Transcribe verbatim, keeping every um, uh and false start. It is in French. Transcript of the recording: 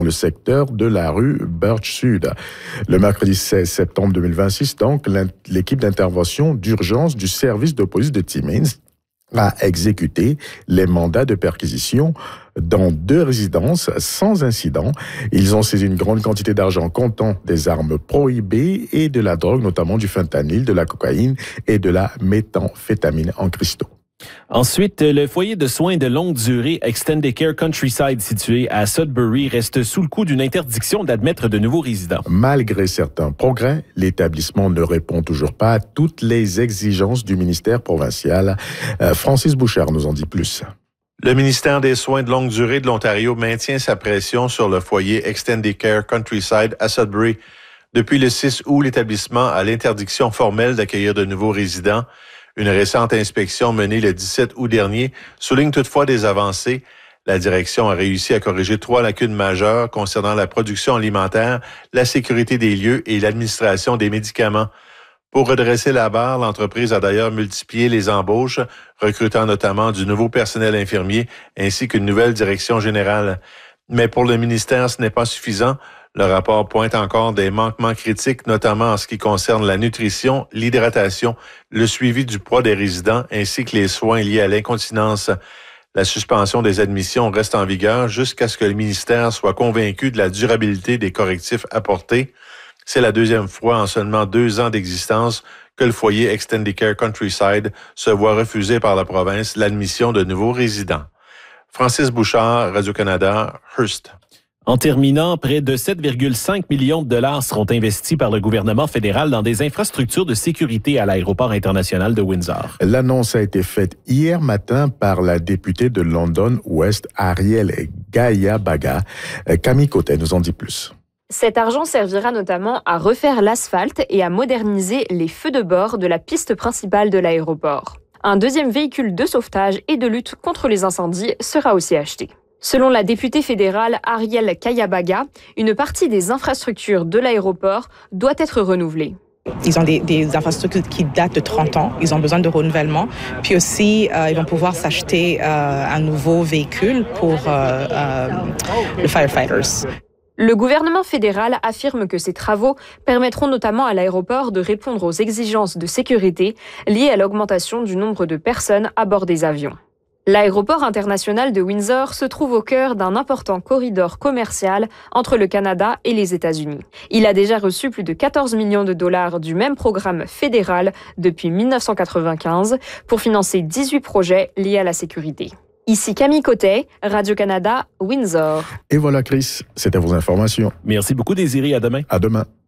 le secteur de la rue Birch Sud. Le mercredi seize septembre deux mille vingt-six, donc, l'équipe d'intervention d'urgence du service de police de Timmins a exécuté les mandats de perquisition dans deux résidences sans incident. Ils ont saisi une grande quantité d'argent comptant des armes prohibées et de la drogue, notamment du fentanyl, de la cocaïne et de la méthamphétamine en cristaux. Ensuite, le foyer de soins de longue durée Extended Care Countryside situé à Sudbury reste sous le coup d'une interdiction d'admettre de nouveaux résidents. Malgré certains progrès, l'établissement ne répond toujours pas à toutes les exigences du ministère provincial. Euh, Francis Bouchard nous en dit plus. Le ministère des Soins de longue durée de l'Ontario maintient sa pression sur le foyer Extended Care Countryside à Sudbury. Depuis le six août, l'établissement a l'interdiction formelle d'accueillir de nouveaux résidents. Une récente inspection menée le dix-sept août dernier souligne toutefois des avancées. La direction a réussi à corriger trois lacunes majeures concernant la production alimentaire, la sécurité des lieux et l'administration des médicaments. Pour redresser la barre, l'entreprise a d'ailleurs multiplié les embauches, recrutant notamment du nouveau personnel infirmier ainsi qu'une nouvelle direction générale. Mais pour le ministère, ce n'est pas suffisant. Le rapport pointe encore des manquements critiques, notamment en ce qui concerne la nutrition, l'hydratation, le suivi du poids des résidents ainsi que les soins liés à l'incontinence. La suspension des admissions reste en vigueur jusqu'à ce que le ministère soit convaincu de la durabilité des correctifs apportés. C'est la deuxième fois en seulement deux ans d'existence que le foyer Extended Care Countryside se voit refuser par la province l'admission de nouveaux résidents. Francis Bouchard, Radio-Canada, Hearst. En terminant, près de sept virgule cinq millions de dollars seront investis par le gouvernement fédéral dans des infrastructures de sécurité à l'aéroport international de Windsor. L'annonce a été faite hier matin par la députée de London West, Ariel Gayabaga. Camille Côté nous en dit plus. Cet argent servira notamment à refaire l'asphalte et à moderniser les feux de bord de la piste principale de l'aéroport. Un deuxième véhicule de sauvetage et de lutte contre les incendies sera aussi acheté. Selon la députée fédérale Ariel Kayabaga, une partie des infrastructures de l'aéroport doit être renouvelée. Ils ont des, des infrastructures qui datent de trente ans. Ils ont besoin de renouvellement. Puis aussi, euh, ils vont pouvoir s'acheter euh, un nouveau véhicule pour euh, euh, les firefighters. Le gouvernement fédéral affirme que ces travaux permettront notamment à l'aéroport de répondre aux exigences de sécurité liées à l'augmentation du nombre de personnes à bord des avions. L'aéroport international de Windsor se trouve au cœur d'un important corridor commercial entre le Canada et les États-Unis. Il a déjà reçu plus de quatorze millions de dollars du même programme fédéral depuis dix-neuf cent quatre-vingt-quinze pour financer dix-huit projets liés à la sécurité. Ici Camille Côté, Radio-Canada, Windsor. Et voilà Chris, c'était vos informations. Merci beaucoup Désiré, à demain. À demain.